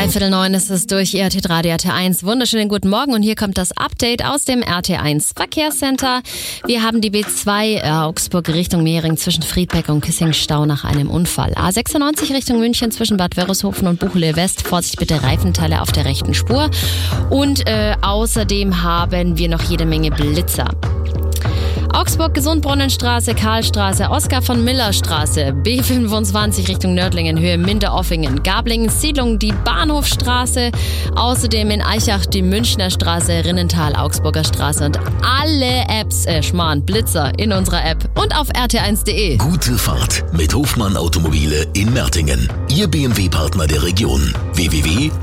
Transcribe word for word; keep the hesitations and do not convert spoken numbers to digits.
Dreiviertel neun ist es durch R T drei, R T eins. Wunderschönen guten Morgen und hier kommt das Update aus dem R T eins Verkehrscenter. Wir haben die B zwei äh, Augsburg Richtung Mehring zwischen Friedbeck und Kissing-Stau nach einem Unfall. A sechsundneunzig Richtung München zwischen Bad Wörishofen und Buchele West. Vorsicht bitte, Reifenteile auf der rechten Spur. Und äh, außerdem haben wir noch jede Menge Blitzer. Augsburg, Gesundbrunnenstraße, Karlstraße, Oskar von Miller Straße, B fünfundzwanzig Richtung Nördlingen, Höhe Minderoffingen, Gablingen, Siedlung, die Bahnhofstraße, außerdem in Eichach die Münchner Straße, Rinnental, Augsburger Straße und alle Apps, äh, Schmarrn, Blitzer in unserer App und auf r t eins punkt d e. Gute Fahrt mit Hofmann Automobile in Mertingen. Ihr B M W-Partner der Region. w w w punkt